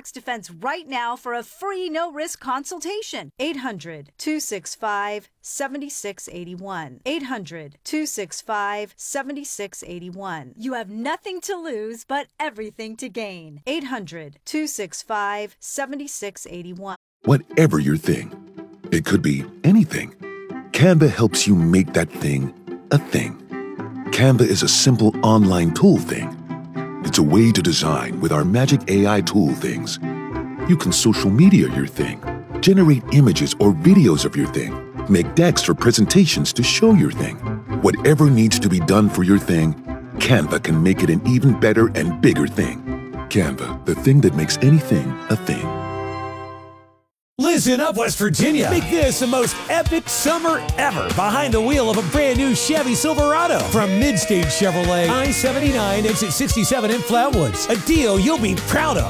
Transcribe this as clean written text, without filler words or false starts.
Tax Defense right now for a free no-risk consultation. 800-265-7681. 800-265-7681. You have nothing to lose but everything to gain. 800-265-7681. Whatever your thing, it could be anything. Canva helps you make that thing a thing. Canva is a simple online tool thing. It's a way to design with our magic AI tool things. You can social media your thing, generate images or videos of your thing, make decks or presentations to show your thing. Whatever needs to be done for your thing, Canva can make it an even better and bigger thing. Canva, the thing that makes anything a thing. Listen up, West Virginia. Make this the most epic summer ever behind the wheel of a brand new Chevy Silverado from Midstage Chevrolet, I-79, exit 67 in Flatwoods. A deal you'll be proud of.